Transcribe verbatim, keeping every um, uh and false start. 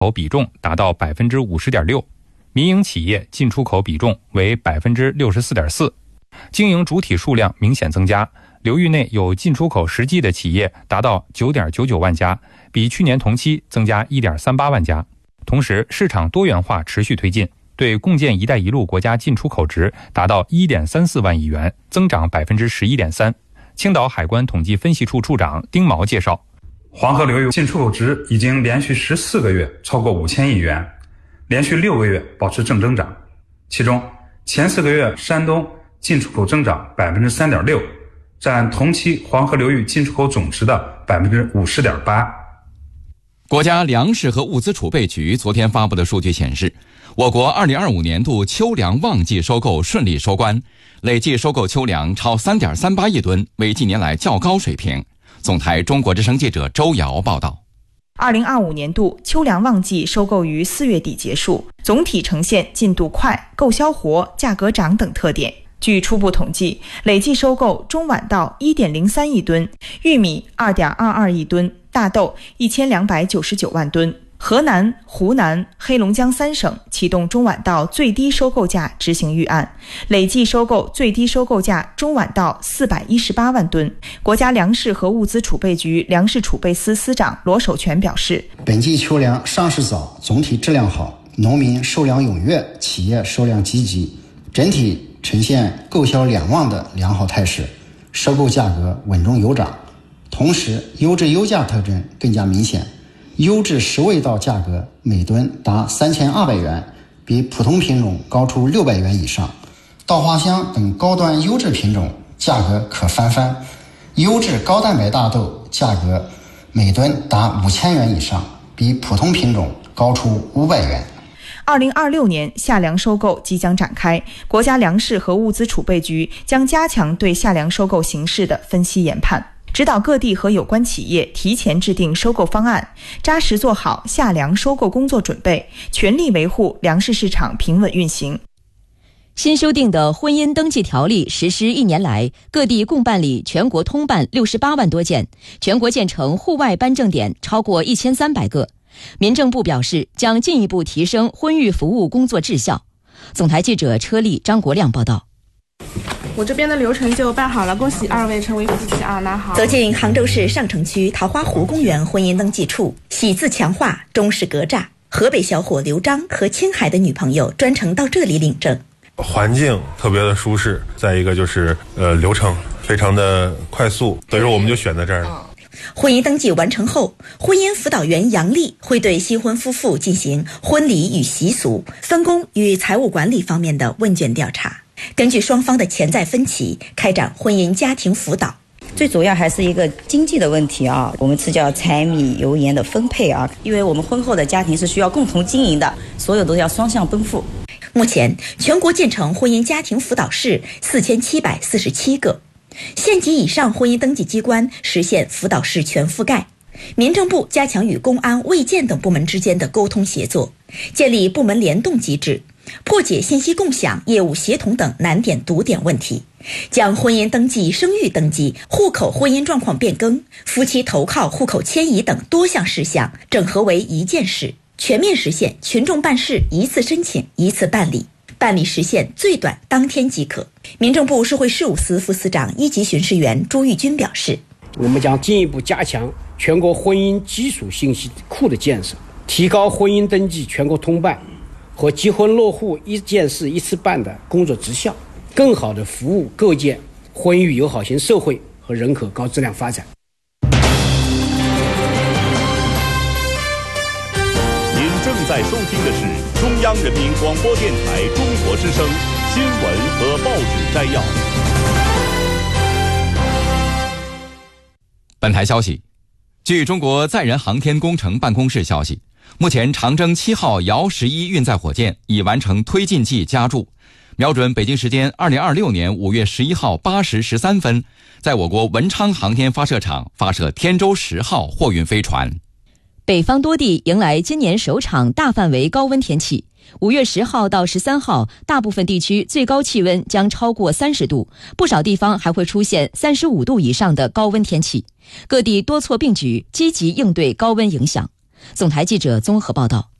口比重达到 百分之五十点六， 民营企业进出口比重为 百分之六十四点四， 经营主体数量明显增加，流域内有进出口实际的企业达到 九点九九万家，比去年同期增加 一点三八万家。同时，市场多元化持续推进，对共建“一带一路”国家进出口值达到 一点三四万亿元，增长 百分之十一点三。 青岛海关统计分析处处长丁毛介绍， 黄河流域进出口值已经连续十四个月超过五千亿元，连续六个月保持正增长。其中前四个月山东进出口增长 百分之三点六， 占同期黄河流域进出口总值的 百分之五十点八。 国家粮食和物资储备局昨天发布的数据显示，我国二零二五年度秋粮旺季收购顺利收官，累计收购秋粮超 三点三八亿吨，为近年来较高水平。总台中国之声记者周瑶报道。 二零二五年度秋粮旺季收购于四月底结束，总体呈现进度快、购销活、价格涨等特点。据初步统计，累计收购中晚稻 一点零三亿吨，玉米 二点二二亿吨，大豆一千两百九十九万吨。河南、湖南、黑龙江三省启动中晚稻最低收购价执行预案，累计收购最低收购价中晚稻四百一十八万吨。国家粮食和物资储备局粮食储备司司长罗守全表示， 本季秋粮上市早，总体质量好，农民收粮踊跃，企业收粮积极，整体呈现购销两旺的良好态势，收购价格稳中有涨。同时，优质优价特征更加明显，优质十味稻价格每吨达三千二百元，比普通品种高出六百元以上。稻花香等高端优质品种价格可翻番，优质高蛋白大豆价格每吨达五千元以上，比普通品种高出五百元。 二零二六年夏粮收购即将展开，国家粮食和物资储备局将加强对夏粮收购形势的分析研判，指导各地和有关企业提前制定收购方案，扎实做好夏粮收购工作准备，全力维护粮食市场平稳运行。 新修订的婚姻登记条例实施一年来，各地共办理全国通办六十八万多件，全国建成户外颁证点超过一千三百个。民政部表示，将进一步提升婚育服务工作质效。总台记者车丽、张国亮报道。 我这边的流程就办好了，恭喜二位成为夫妻啊！拿好。 走进杭州市上城区桃花湖公园婚姻登记处，喜字强化，中式格栅。河北小伙刘章和青海的女朋友专程到这里领证。 环境特别的舒适，再一个就是呃流程非常的快速，所以说我们就选在这儿了。 婚姻登记完成后，婚姻辅导员杨丽会对新婚夫妇进行婚礼与习俗、分工与财务管理方面的问卷调查，根据双方的潜在分歧，开展婚姻家庭辅导。 最主要还是一个经济的问题啊，我们是叫柴米油盐的分配啊，因为我们婚后的家庭是需要共同经营的，所有都要双向奔赴。 目前全国建成婚姻家庭辅导室四千七百四十七个，县级以上婚姻登记机关实现辅导室全覆盖。民政部加强与公安、卫健等部门之间的沟通协作，建立部门联动机制，破解信息共享、业务协同等难点堵点问题，将婚姻登记、生育登记、户口婚姻状况变更、夫妻投靠、户口迁移等多项事项整合为一件事，全面实现群众办事一次申请一次办理，办理时限最短当天即可。民政部社会事务司副司长一级巡视员朱玉军表示， 我们将进一步加强全国婚姻基础信息库的建设，提高婚姻登记全国通办和结婚落户一件事一次办的工作质效，更好地服务构建婚育友好型社会和人口高质量发展。 您正在收听的是中央人民广播电台中国之声新闻和报纸摘要。 本台消息，据中国载人航天工程办公室消息，目前长征七号遥十一运载火箭已完成推进剂加注，瞄准北京时间二零二六年五月十一号八时十三分，在我国文昌航天发射场发射天舟十号货运飞船。 北方多地迎来今年首场大范围高温天气，五月十号到十三号，大部分地区最高气温将超过三十度，不少地方还会出现三十五度以上的高温天气。各地多措并举，积极应对高温影响。 总台记者综合报道。